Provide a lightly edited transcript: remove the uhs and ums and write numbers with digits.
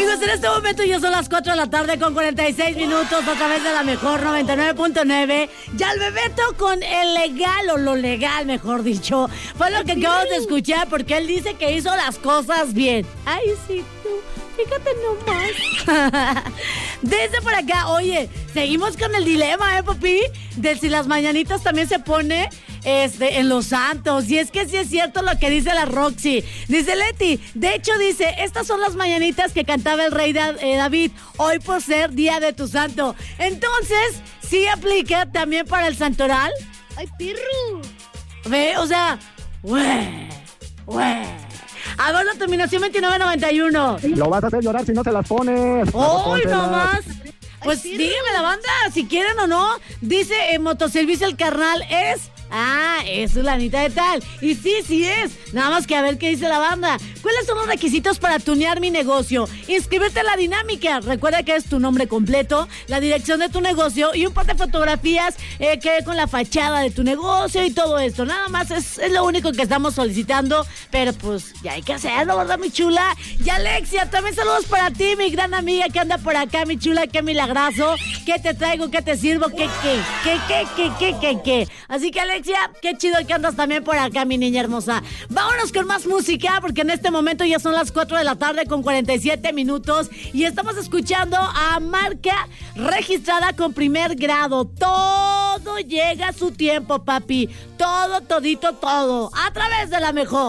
Amigos, en este momento ya son las 4 de la tarde con 46 minutos a través de la mejor 99.9. Ya el Bebeto con el legal, o lo legal, mejor dicho, fue lo que acabamos de escuchar, porque él dice que hizo las cosas bien. Ay, sí, tú, fíjate nomás. Desde por acá, oye, seguimos con el dilema, papi, de si las mañanitas también se pone en los santos. Y es que sí es cierto lo que dice la Roxy. Dice Leti, de hecho dice, estas son las mañanitas que cantaba el rey David, hoy por ser día de tu santo. Entonces, ¿sí aplica también para el santoral? ¡Ay, perro! Ve, o sea, A ver, la terminación 2991. Lo vas a hacer llorar si no se las pones. ¡Uy, nomás! Pues dígame la banda, si quieren o no. Dice en Motoservicio el carnal es... es Sulanita de tal. Y sí es. Nada más que a ver qué dice la banda. ¿Cuáles son los requisitos para tunear mi negocio? Inscribirte en la dinámica. Recuerda que es tu nombre completo, la dirección de tu negocio y un par de fotografías que con la fachada de tu negocio y todo esto. Nada más es lo único que estamos solicitando. Pero pues ya hay que hacerlo, ¿verdad, mi chula? Y Alexia, también saludos para ti, mi gran amiga que anda por acá, mi chula, qué milagroso. ¿Qué te traigo? ¿Qué te sirvo? ¿Qué? Así que Alexia, qué chido que andas también por acá, mi niña hermosa. Vámonos con más música, porque en este momento ya son las 4 de la tarde con 47 minutos y estamos escuchando a Marca registrada con primer grado. Todo llega a su tiempo, papi. Todo, todito, todo. A través de la mejor.